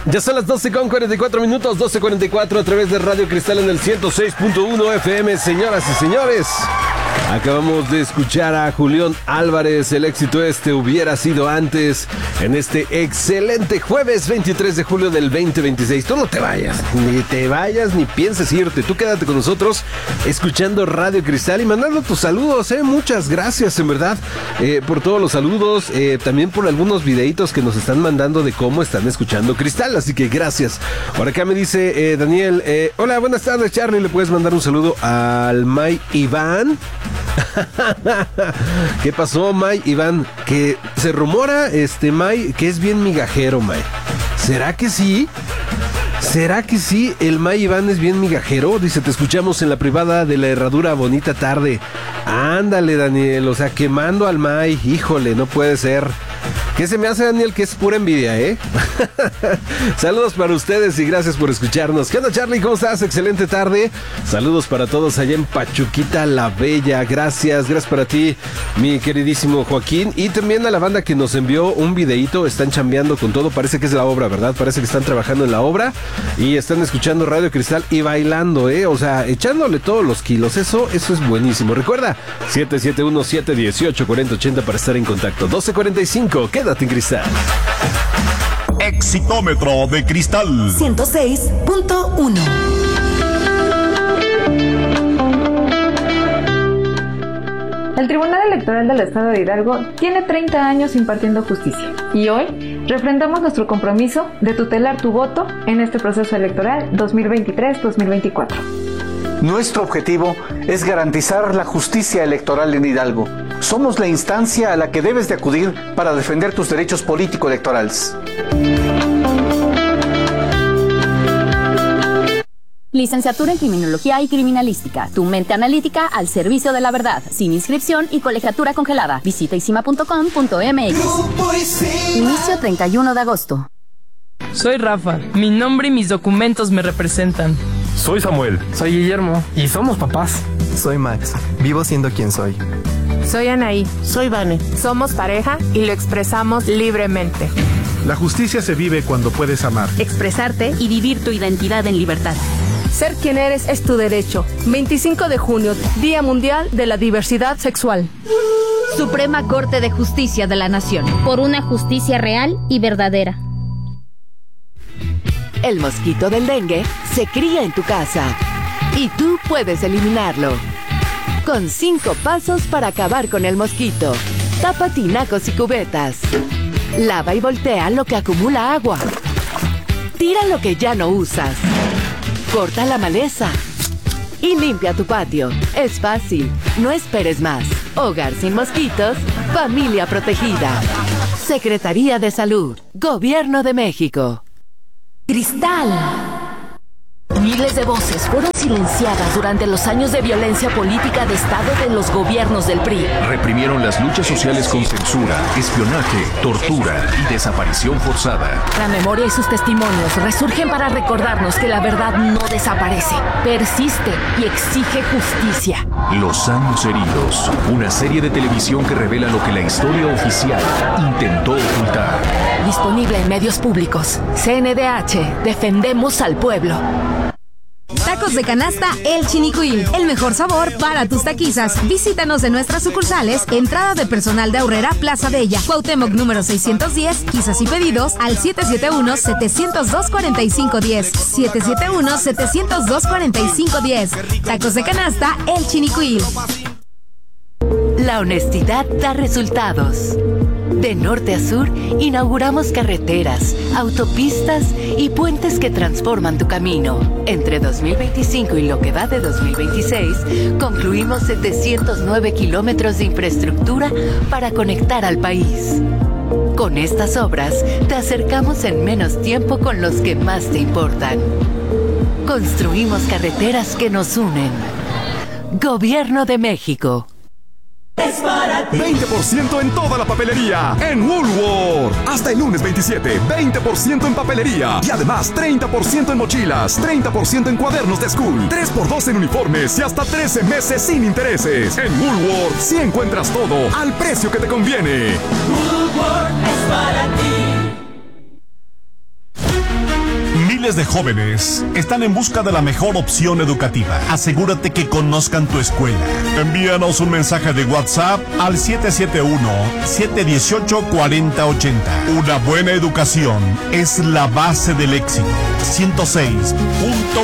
Ya son las 12:44 minutos, 12:44 a través de Radio Cristal en el 106.1 FM. Señoras y señores, acabamos de escuchar a Julián Álvarez. El éxito hubiera sido antes, en este excelente jueves 23 de julio del 2026. Tú no te vayas, ni pienses irte. Tú quédate con nosotros escuchando Radio Cristal y mandando tus saludos. Muchas gracias, en verdad, por todos los saludos. También por algunos videitos que nos están mandando de cómo están escuchando Cristal. Así que gracias. Por acá me dice Daniel, hola, buenas tardes, Charlie. ¿Le puedes mandar un saludo al May Iván? ¿Qué pasó, May Iván? Que se rumora, May, que es bien migajero, May. ¿Será que sí? ¿Será que sí? El May Iván es bien migajero. Dice, te escuchamos en la privada de la Herradura, bonita tarde. Ándale, Daniel, o sea, quemando al May. Híjole, no puede ser. ¿Qué se me hace, Daniel? Que es pura envidia, Saludos para ustedes y gracias por escucharnos. ¿Qué onda, Charlie? ¿Cómo estás? Excelente tarde. Saludos para todos allá en Pachuquita la Bella. Gracias para ti, mi queridísimo Joaquín. Y también a la banda que nos envió un videíto. Están chambeando con todo. Parece que es la obra, ¿verdad? Parece que están trabajando en la obra y están escuchando Radio Cristal y bailando, O sea, echándole todos los kilos. Eso es buenísimo. Recuerda, 771-718-4080 para estar en contacto. 12:45. Quédate en Cristal. Exitómetro de Cristal 106.1. El Tribunal Electoral del Estado de Hidalgo tiene 30 años impartiendo justicia y hoy refrendamos nuestro compromiso de tutelar tu voto en este proceso electoral 2023-2024. Nuestro objetivo es garantizar la justicia electoral en Hidalgo. Somos la instancia a la que debes de acudir para defender tus derechos político-electorales. Licenciatura en Criminología y Criminalística. Tu mente analítica al servicio de la verdad. Sin inscripción y colegiatura congelada. Visita isima.com.mx. Inicio 31 de agosto. Soy Rafa. Mi nombre y mis documentos me representan. Soy Samuel. Soy Guillermo. Y somos papás. Soy Max. Vivo siendo quien soy. Soy Anaí. Soy Vane. Somos pareja y lo expresamos libremente. La justicia se vive cuando puedes amar, expresarte y vivir tu identidad en libertad. Ser quien eres es tu derecho. 25 de junio, Día Mundial de la Diversidad Sexual. Suprema Corte de Justicia de la Nación. Por una justicia real y verdadera. El mosquito del dengue se cría en tu casa y tú puedes eliminarlo. Con 5 pasos para acabar con el mosquito. Tapa tinacos y cubetas. Lava y voltea lo que acumula agua. Tira lo que ya no usas. Corta la maleza. Y limpia tu patio. Es fácil. No esperes más. Hogar sin mosquitos. Familia protegida. Secretaría de Salud. Gobierno de México. Cristal. Miles de voces fueron silenciadas durante los años de violencia política de Estado de los gobiernos del PRI. Reprimieron las luchas sociales con censura, espionaje, tortura y desaparición forzada. La memoria y sus testimonios resurgen para recordarnos que la verdad no desaparece, persiste y exige justicia. Los años heridos, una serie de televisión que revela lo que la historia oficial intentó ocultar. Disponible en medios públicos. CNDH, defendemos al pueblo. Tacos de canasta El Chinicuil, el mejor sabor para tus taquizas. Visítanos en nuestras sucursales, entrada de personal de Aurrera, Plaza Bella, Cuauhtémoc número 610, quizás y pedidos al 771-702-4510, 771-702-4510. Tacos de canasta El Chinicuil. La honestidad da resultados. De norte a sur, inauguramos carreteras, autopistas y puentes que transforman tu camino. Entre 2025 y lo que va de 2026, concluimos 709 kilómetros de infraestructura para conectar al país. Con estas obras, te acercamos en menos tiempo con los que más te importan. Construimos carreteras que nos unen. Gobierno de México. Es para ti. 20% en toda la papelería en Woolworth. Hasta el lunes 27, 20% en papelería. Y además 30% en mochilas, 30% en cuadernos de school, 3x2 en uniformes y hasta 13 meses sin intereses. En Woolworth sí encuentras todo al precio que te conviene. Woolworth es para ti. Miles de jóvenes están en busca de la mejor opción educativa. Asegúrate que conozcan tu escuela. Envíanos un mensaje de WhatsApp al 771-718-4080. Una buena educación es la base del éxito. 106.1